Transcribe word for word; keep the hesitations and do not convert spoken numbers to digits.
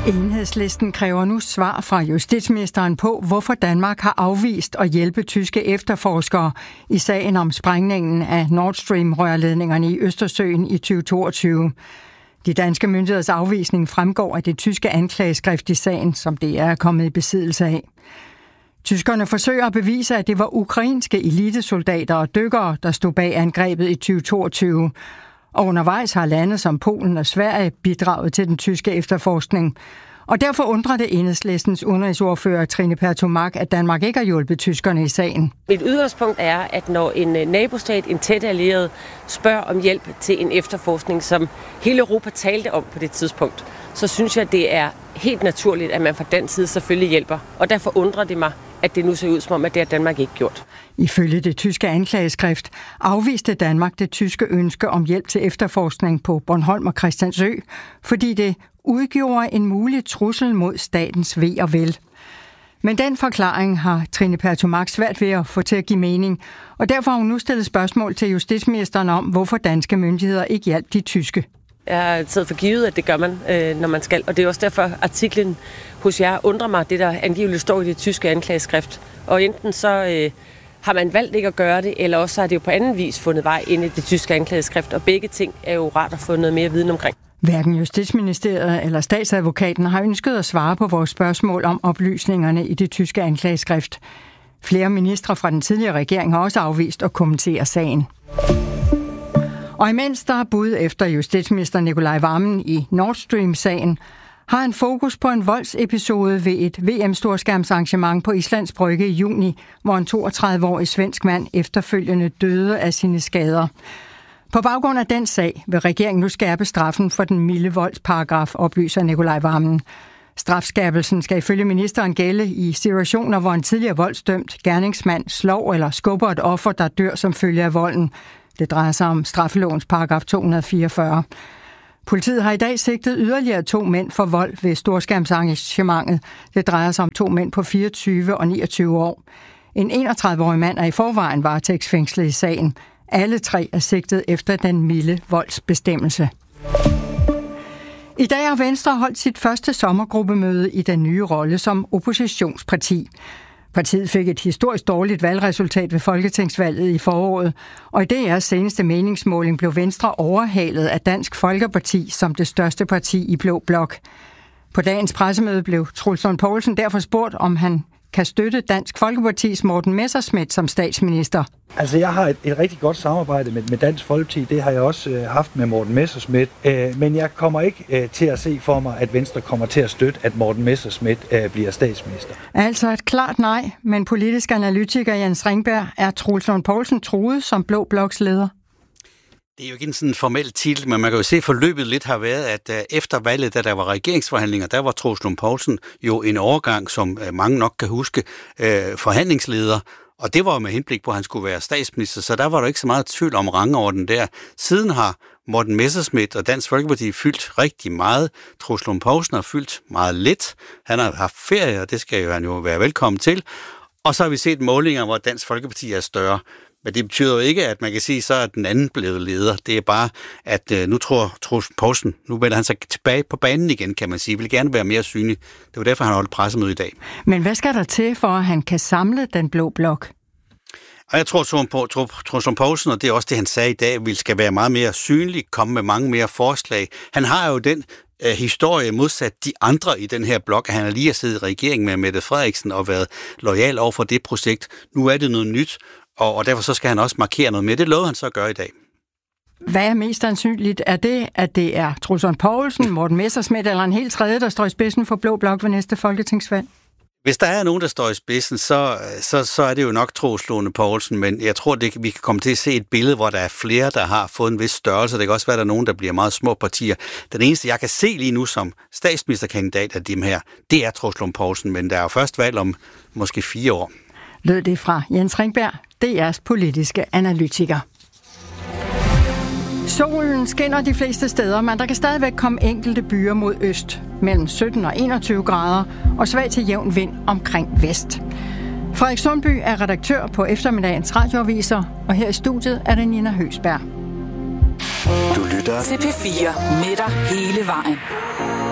Enhedslisten kræver nu svar fra justitsministeren på, hvorfor Danmark har afvist at hjælpe tyske efterforskere i sagen om sprængningen af Nord Stream-rørledningerne i Østersøen i tyve toogtyve. De danske myndigheders afvisning fremgår af det tyske anklageskrift i sagen, som det er kommet i besiddelse af. Tyskerne forsøger at bevise, at det var ukrainske elitesoldater og dykkere, der stod bag angrebet i tyve toogtyve. Og undervejs har lande som Polen og Sverige bidraget til den tyske efterforskning. Og derfor undrer det Enhedslistens udenrigsordfører Trine Pertou Mach, at Danmark ikke har hjulpet tyskerne i sagen. Mit udgangspunkt er, at når en nabostat, en tæt allieret, spørger om hjælp til en efterforskning, som hele Europa talte om på det tidspunkt, så synes jeg, det er helt naturligt, at man fra den side selvfølgelig hjælper. Og derfor undrer det mig, at det nu ser ud som om, at det har Danmark ikke gjort. Ifølge det tyske anklageskrift afviste Danmark det tyske ønske om hjælp til efterforskning på Bornholm og Christiansø, fordi det udgjorde en mulig trussel mod statens ve og vel. Men den forklaring har Trine Pertou Mach svært ved at få til at give mening, og derfor har hun nu stillet spørgsmål til justitsministeren om, hvorfor danske myndigheder ikke hjalp de tyske. Jeg har taget for givet, at det gør man, når man skal, og det er også derfor, artiklen hos jer undrer mig, det der angiveligt står i det tyske anklageskrift. Og enten så øh, har man valgt ikke at gøre det, eller også har det jo på anden vis fundet vej ind i det tyske anklageskrift, og begge ting er jo rart at få noget mere viden omkring. Hverken Justitsministeriet eller statsadvokaten har ønsket at svare på vores spørgsmål om oplysningerne i det tyske anklageskrift. Flere ministre fra den tidligere regering har også afvist at kommentere sagen. Og imens der er bud efter justitsminister Nicolai Wammen i Nord Stream-sagen, har han fokus på en voldsepisode ved et V M-storskærmsarrangement på Islands Brygge i juni, hvor en toogtredive-årig svensk mand efterfølgende døde af sine skader. På baggrund af den sag vil regeringen nu skærpe straffen for den milde voldsparagraf, oplyser Nicolai Wammen. Strafskærpelsen skal ifølge ministeren gælde i situationer, hvor en tidligere voldsdømt gerningsmand slår eller skubber et offer, der dør som følge af volden. Det drejer sig om straffelovens paragraf to hundrede og fireogfyrre. Politiet har i dag sigtet yderligere to mænd for vold ved storskærmsarrangementet. Det drejer sig om to mænd på fireogtyve og niogtyve år. En enogtredive-årig mand er i forvejen varetægtsfængslet i sagen. Alle tre er sigtet efter den milde voldsbestemmelse. I dag har Venstre holdt sit første sommergruppemøde i den nye rolle som oppositionsparti. Partiet fik et historisk dårligt valgresultat ved folketingsvalget i foråret, og i D R's seneste meningsmåling blev Venstre overhalet af Dansk Folkeparti som det største parti i Blå Blok. På dagens pressemøde blev Troels Lund Poulsen derfor spurgt, om han kan støtte Dansk Folkepartis Morten Messerschmidt som statsminister. Altså, jeg har et, et rigtig godt samarbejde med, med Dansk Folkeparti. Det har jeg også øh, haft med Morten Messerschmidt. Øh, men jeg kommer ikke øh, til at se for mig, at Venstre kommer til at støtte, at Morten Messerschmidt øh, bliver statsminister. Altså et klart nej, men politisk analytiker Jens Ringberg, er Troels Lund Poulsen truet som Blå Bloks leder? Det er jo ikke sådan en formel titel, men man kan jo se, at forløbet lidt har været, at efter valget, da der var regeringsforhandlinger, der var Troels Lund Poulsen jo en overgang, som mange nok kan huske, forhandlingsleder. Og det var jo med henblik på, at han skulle være statsminister, så der var der ikke så meget tvivl om rangorden der. Siden har Morten Messerschmidt og Dansk Folkeparti fyldt rigtig meget. Troels Lund Poulsen har fyldt meget lidt. Han har haft ferie, og det skal jo han jo være velkommen til. Og så har vi set målinger, hvor Dansk Folkeparti er større. Men det betyder jo ikke, at man kan sige, så er den anden blevet leder. Det er bare, at øh, nu tror Troels Poulsen, nu vender han sig tilbage på banen igen, kan man sige. Vil gerne være mere synlig. Det var derfor, han holdt pressemøde i dag. Men hvad skal der til, for at han kan samle den Blå Blok? Og jeg tror, Troels Lund Poulsen, og det er også det, han sagde i dag, vil skal være meget mere synlig, komme med mange mere forslag. Han har jo den øh, historie modsat de andre i den her blok, at han lige har siddet i regeringen med Mette Frederiksen og været lojal over for det projekt. Nu er det noget nyt. Og derfor så skal han også markere noget med. Det lovede han så at gøre i dag. Hvad er mest sandsynligt? Er det, at det er Troels Lund Poulsen, Morten Messerschmidt eller en helt tredje, der står i spidsen for Blå Blok ved næste folketingsvalg? Hvis der er nogen, der står i spidsen, så, så, så er det jo nok Troels Lund Poulsen, men jeg tror, det, vi kan komme til at se et billede, hvor der er flere, der har fået en vis størrelse. Det kan også være, at der er nogen, der bliver meget små partier. Den eneste, jeg kan se lige nu som statsministerkandidat af dem her, det er Troels Lund Poulsen, men der er jo først valg om måske fire år. Lød det fra Jens Ringberg, D R's politiske analytiker. Solen skinner de fleste steder, men der kan stadigvæk komme enkelte byer mod øst, mellem sytten og enogtyve grader, og svag til jævn vind omkring vest. Frederik Sundby er redaktør på eftermiddagens radioaviser, og her i studiet er det Nina Høsberg. Du lytter til P fire med dig hele vejen.